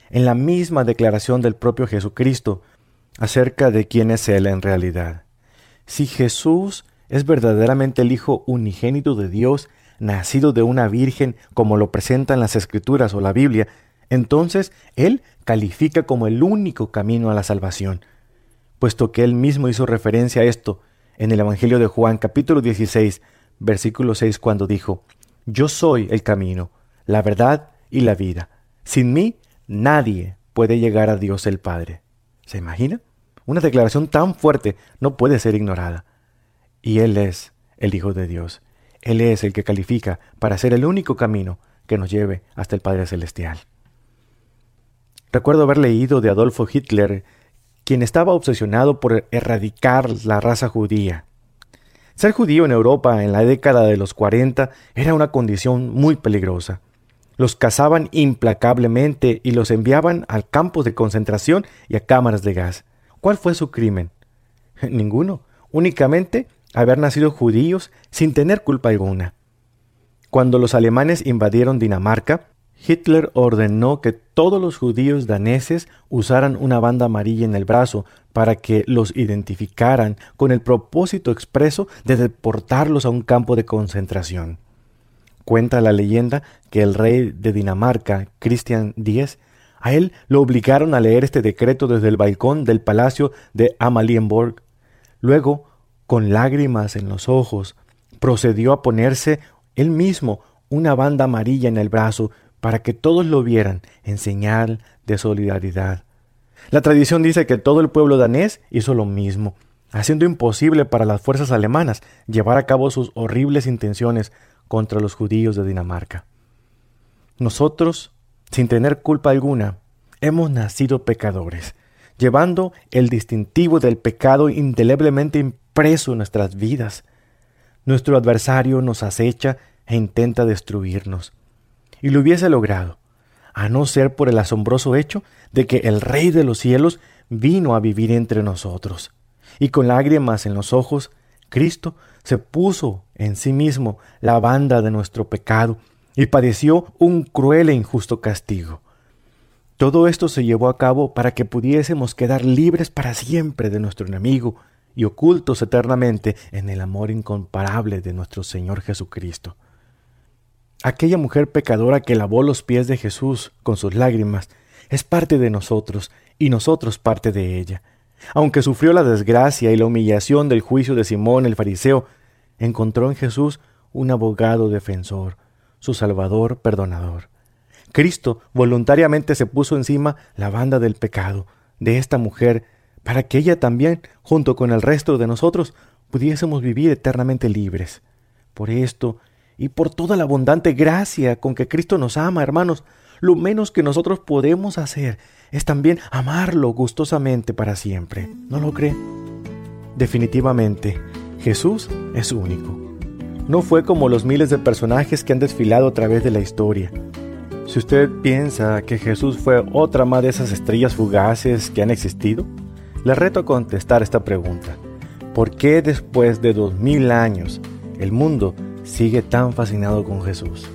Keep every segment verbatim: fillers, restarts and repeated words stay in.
en la misma declaración del propio Jesucristo acerca de quién es Él en realidad. Si Jesús es verdaderamente el Hijo unigénito de Dios, nacido de una virgen como lo presentan las Escrituras o la Biblia, entonces Él califica como el único camino a la salvación, puesto que Él mismo hizo referencia a esto en el Evangelio de Juan, capítulo dieciséis, versículo seis, cuando dijo: «Yo soy el camino, la verdad y la vida. Sin mí, nadie puede llegar a Dios el Padre». ¿Se imagina? Una declaración tan fuerte no puede ser ignorada. Y Él es el Hijo de Dios. Él es el que califica para ser el único camino que nos lleve hasta el Padre Celestial. Recuerdo haber leído de Adolfo Hitler, quien estaba obsesionado por erradicar la raza judía. Ser judío en Europa en la década de los cuarenta era una condición muy peligrosa. Los cazaban implacablemente y los enviaban a campos de concentración y a cámaras de gas. ¿Cuál fue su crimen? Ninguno. Únicamente haber nacido judíos sin tener culpa alguna. Cuando los alemanes invadieron Dinamarca, Hitler ordenó que todos los judíos daneses usaran una banda amarilla en el brazo para que los identificaran con el propósito expreso de deportarlos a un campo de concentración. Cuenta la leyenda que el rey de Dinamarca, Christian X, a él lo obligaron a leer este decreto desde el balcón del palacio de Amalienborg. Luego, con lágrimas en los ojos, procedió a ponerse él mismo una banda amarilla en el brazo para que todos lo vieran en señal de solidaridad. La tradición dice que todo el pueblo danés hizo lo mismo, haciendo imposible para las fuerzas alemanas llevar a cabo sus horribles intenciones contra los judíos de Dinamarca. Nosotros, sin tener culpa alguna, hemos nacido pecadores, llevando el distintivo del pecado indeleblemente impreso en nuestras vidas. Nuestro adversario nos acecha e intenta destruirnos. Y lo hubiese logrado, a no ser por el asombroso hecho de que el Rey de los cielos vino a vivir entre nosotros. Y con lágrimas en los ojos, Cristo se puso en sí mismo la banda de nuestro pecado y padeció un cruel e injusto castigo. Todo esto se llevó a cabo para que pudiésemos quedar libres para siempre de nuestro enemigo y ocultos eternamente en el amor incomparable de nuestro Señor Jesucristo. Aquella mujer pecadora que lavó los pies de Jesús con sus lágrimas es parte de nosotros y nosotros parte de ella. Aunque sufrió la desgracia y la humillación del juicio de Simón el fariseo, encontró en Jesús un abogado defensor, su Salvador perdonador. Cristo voluntariamente se puso encima la banda del pecado de esta mujer para que ella también, junto con el resto de nosotros, pudiésemos vivir eternamente libres. Por esto, y por toda la abundante gracia con que Cristo nos ama, hermanos, lo menos que nosotros podemos hacer es también amarlo gustosamente para siempre. ¿No lo cree? Definitivamente, Jesús es único. No fue como los miles de personajes que han desfilado a través de la historia. Si usted piensa que Jesús fue otra más de esas estrellas fugaces que han existido, le reto a contestar esta pregunta. ¿Por qué después de dos mil años el mundo sigue tan fascinado con Jesús?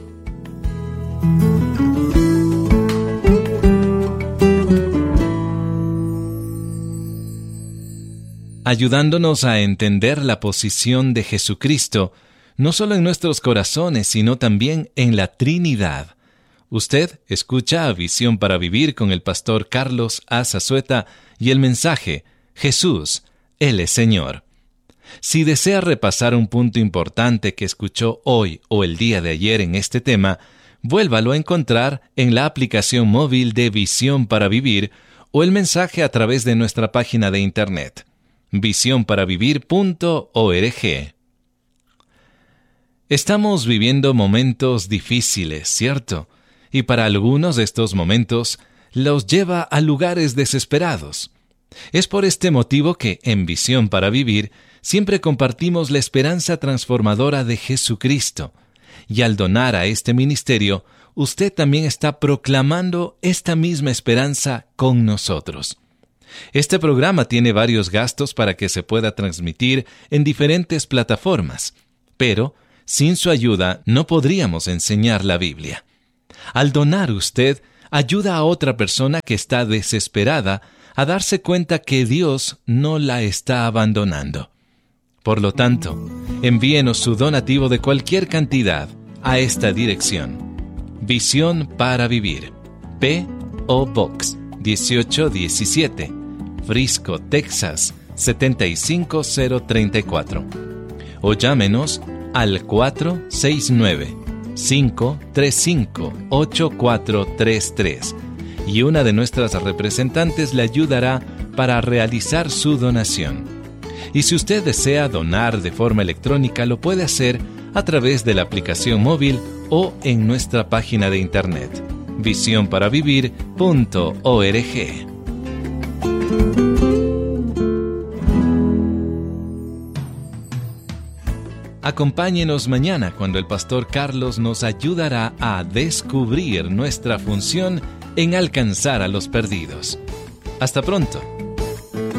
Ayudándonos a entender la posición de Jesucristo, no solo en nuestros corazones, sino también en la Trinidad. Usted escucha a Visión para Vivir con el pastor Carlos A. Zazueta y el mensaje, Jesús, Él es Señor. Si desea repasar un punto importante que escuchó hoy o el día de ayer en este tema, vuélvalo a encontrar en la aplicación móvil de Visión para Vivir o el mensaje a través de nuestra página de internet, visión para vivir punto org. Estamos viviendo momentos difíciles, ¿cierto? Y para algunos de estos momentos los lleva a lugares desesperados. Es por este motivo que en Visión para Vivir siempre compartimos la esperanza transformadora de Jesucristo. Y al donar a este ministerio, usted también está proclamando esta misma esperanza con nosotros. Este programa tiene varios gastos para que se pueda transmitir en diferentes plataformas, pero sin su ayuda no podríamos enseñar la Biblia. Al donar usted ayuda a otra persona que está desesperada a darse cuenta que Dios no la está abandonando. Por lo tanto, envíenos su donativo de cualquier cantidad a esta dirección. Visión para Vivir, P O Box dieciocho diecisiete, Frisco, Texas setenta y cinco cero treinta y cuatro. O llámenos al cuatro seis nueve, cinco tres cinco, ocho cuatro tres tres y una de nuestras representantes le ayudará para realizar su donación. Y si usted desea donar de forma electrónica, lo puede hacer a través de la aplicación móvil o en nuestra página de internet, visión para vivir punto org. Acompáñenos mañana cuando el pastor Carlos nos ayudará a descubrir nuestra función en alcanzar a los perdidos. Hasta pronto.